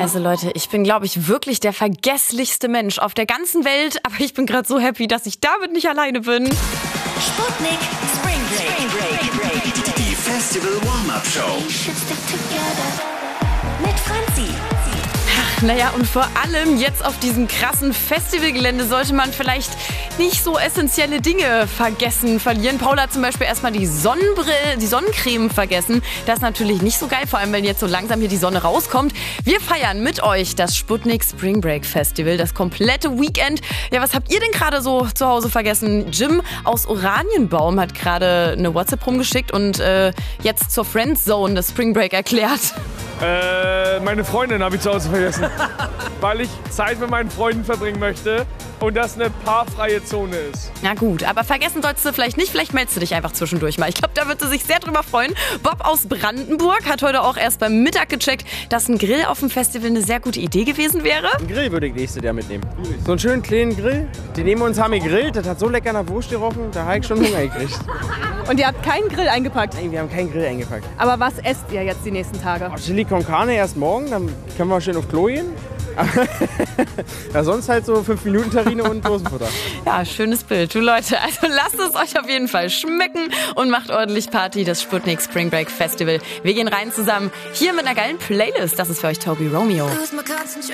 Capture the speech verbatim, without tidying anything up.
Also Leute, ich bin, glaube ich, wirklich der vergesslichste Mensch auf der ganzen Welt. Aber ich bin gerade so happy, dass ich damit nicht alleine bin. Sputnik Spring Break. Die Festival Warm-Up Show. Mit Franzi. Naja, und vor allem jetzt auf diesem krassen Festivalgelände sollte man vielleicht nicht so essentielle Dinge vergessen, verlieren. Paula hat zum Beispiel erstmal die Sonnenbrille, die Sonnencreme vergessen. Das ist natürlich nicht so geil, vor allem wenn jetzt so langsam hier die Sonne rauskommt. Wir feiern mit euch das Sputnik Spring Break Festival, das komplette Weekend. Ja, was habt ihr denn gerade so zu Hause vergessen? Jim aus Oranienbaum hat gerade eine WhatsApp rumgeschickt und äh, jetzt zur Friendzone des Spring Break erklärt. Äh, meine Freundin habe ich zu Hause vergessen, weil ich Zeit mit meinen Freunden verbringen möchte und das eine paarfreie Zone ist. Na gut, aber vergessen sollst du vielleicht nicht, vielleicht meldest du dich einfach zwischendurch mal. Ich glaube, da wird sie sich sehr drüber freuen. Bob aus Brandenburg hat heute auch erst beim Mittag gecheckt, dass ein Grill auf dem Festival eine sehr gute Idee gewesen wäre. Einen Grill würde ich nächstes Jahr mitnehmen. So einen schönen kleinen Grill, den neben uns haben wir gegrillt, das hat so lecker nach Wurst gerochen, da habe ich schon Hunger gekriegt. Und ihr habt keinen Grill eingepackt? Nein, wir haben keinen Grill eingepackt. Aber was esst ihr jetzt die nächsten Tage? Oh, Chili con Carne erst morgen, dann können wir schön auf Klo gehen. Ja, sonst halt so fünf Minuten Terrine und Dosenfutter. Ja, schönes Bild. Du Leute, also lasst es euch auf jeden Fall schmecken und macht ordentlich Party, das Sputnik Spring Break Festival. Wir gehen rein zusammen hier mit einer geilen Playlist. Das ist für euch Toby Romeo.